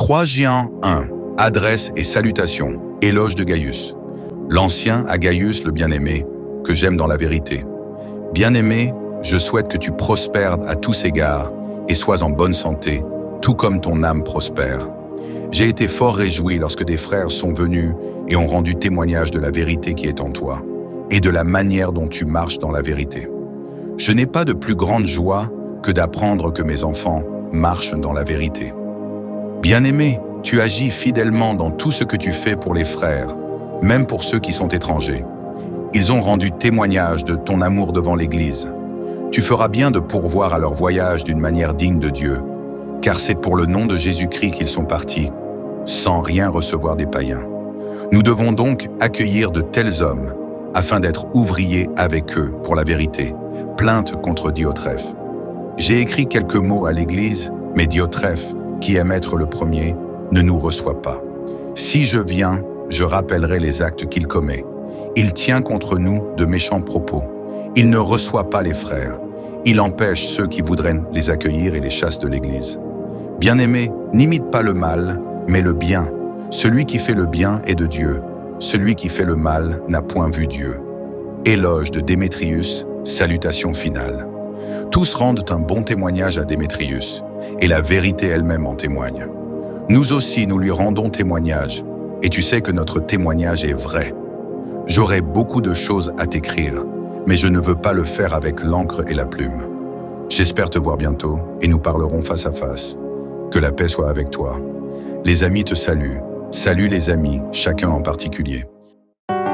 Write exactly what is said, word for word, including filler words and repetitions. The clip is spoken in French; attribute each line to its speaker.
Speaker 1: trois Jean un. Adresse et salutations. Éloge de Gaius. L'ancien à Gaius le bien-aimé, que j'aime dans la vérité. Bien-aimé, je souhaite que tu prospères à tous égards et sois en bonne santé, tout comme ton âme prospère. J'ai été fort réjoui lorsque des frères sont venus et ont rendu témoignage de la vérité qui est en toi et de la manière dont tu marches dans la vérité. Je n'ai pas de plus grande joie que d'apprendre que mes enfants marchent dans la vérité. Bien-aimé, tu agis fidèlement dans tout ce que tu fais pour les frères, même pour ceux qui sont étrangers. Ils ont rendu témoignage de ton amour devant l'Église. Tu feras bien de pourvoir à leur voyage d'une manière digne de Dieu, car c'est pour le nom de Jésus-Christ qu'ils sont partis, sans rien recevoir des païens. Nous devons donc accueillir de tels hommes, afin d'être ouvriers avec eux pour la vérité. Plainte contre Diotrephe. J'ai écrit quelques mots à l'Église, mais Diotrephe, qui aime être le premier, ne nous reçoit pas. Si je viens, je rappellerai les actes qu'il commet. Il tient contre nous de méchants propos. Il ne reçoit pas les frères. Il empêche ceux qui voudraient les accueillir et les chasse de l'Église. Bien-aimé, n'imite pas le mal, mais le bien. Celui qui fait le bien est de Dieu. Celui qui fait le mal n'a point vu Dieu. Éloge de Démétrius, salutation finale. Tous rendent un bon témoignage à Démétrius, et la vérité elle-même en témoigne. Nous aussi, nous lui rendons témoignage, et tu sais que notre témoignage est vrai. J'aurais beaucoup de choses à t'écrire, mais je ne veux pas le faire avec l'encre et la plume. J'espère te voir bientôt, et nous parlerons face à face. Que la paix soit avec toi. Les amis te saluent. Salut les amis, chacun en particulier.